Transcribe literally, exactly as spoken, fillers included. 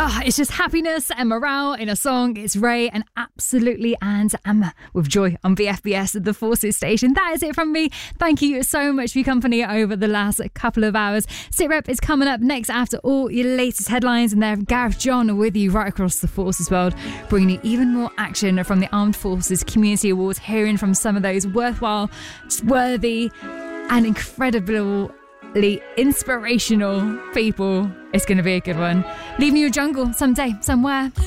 Oh, it's just happiness and morale in a song. It's Ray and Absolutely and Emma with Joy on V F B S at the Forces station. That is it from me. Thank you so much for your company over the last couple of hours. SitRep is coming up next after all your latest headlines, and there Gareth John with you right across the Forces world, bringing you even more action from the Armed Forces Community Awards, hearing from some of those worthwhile, worthy and incredible inspirational people. It's going to be a good one. Leaving you a jungle someday, somewhere.